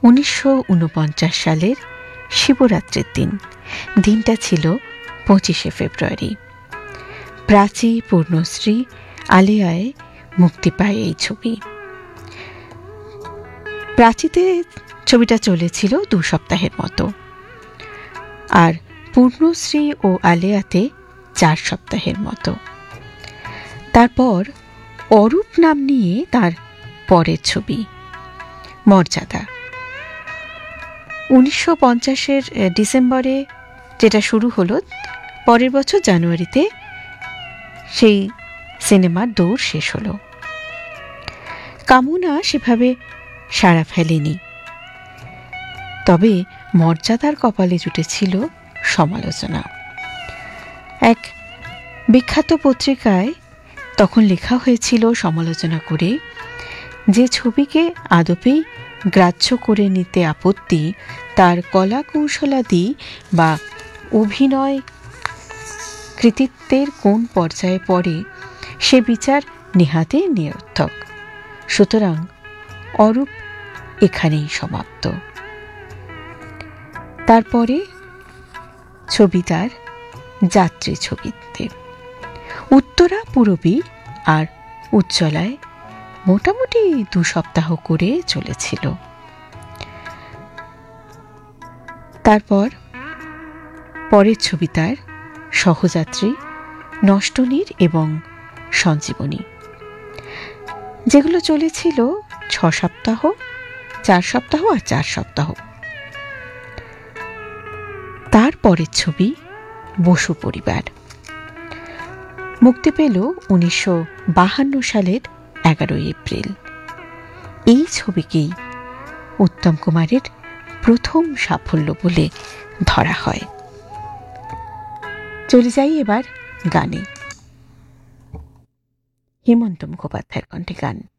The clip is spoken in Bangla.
1949 সালের শিবরাত্রির দিন। দিনটা ছিল 25শে ফেব্রুয়ারি। প্রাচী, পূর্ণশ্রী, আলেয়ায় মুক্তি পায় এই ছবি। প্রাচীতে ছবিটা চলেছিল 2 সপ্তাহের মতো, আর পূর্ণশ্রী ও আলেয়াতে 4 সপ্তাহের মতো। তারপর অরূপ নাম নিয়ে তার পরের ছবি মর্যাদা। 1950-এর ডিসেম্বরে যেটা শুরু হলো, পরের বছর জানুয়ারিতে সেই সিনেমার দৌড় শেষ হলো। কামনা সেভাবে সাড়া ফেলেনি, তবে মর্যাদার কপালে জুটেছিল সমালোচনা। এক বিখ্যাত পত্রিকায় তখন লেখা হয়েছিল সমালোচনা করে, যে ছবিকে আদপেই গ্রাহ্য করে নিতে আপত্তি, তার কলা কৌশলাদি বা অভিনয় কৃতিত্বের কোন পর্যায়ে পড়ে সে বিচার নেহাতে নিরর্থক। সুতরাং অরূপ এখানেই সমাপ্ত। তারপরে ছবি তার যাত্রী ছবিতে উত্তরা, পূরবী আর উজ্জ্বলায় মোটামুটি 2 সপ্তাহ করে চলেছিল। তারপর পরের ছবি তার সহযাত্রী, নষ্টনীর এবং সঞ্জীবনী, যেগুলো চলেছিল 6 সপ্তাহ, 4 সপ্তাহ আর 4 সপ্তাহ। তারপরের ছবি বসু পরিবার মুক্তি পেল 1952 সালের 11 এপ্রিল। এই ছবিকেই উত্তম কুমারের প্রথম সাফল্য বলে ধরা হয়। চলে যাই এবার গানে। হেমন্ত মুখোপাধ্যায়ের কণ্ঠে গান।